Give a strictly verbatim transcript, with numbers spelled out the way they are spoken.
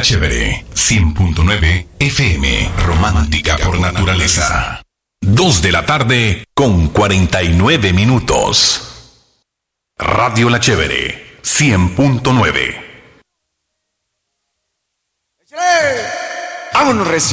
Chévere, cien punto nueve F M, romántica por naturaleza. Dos de la tarde con cuarenta y nueve minutos. Radio La Chévere, cien punto nueve. Vámonos, recio.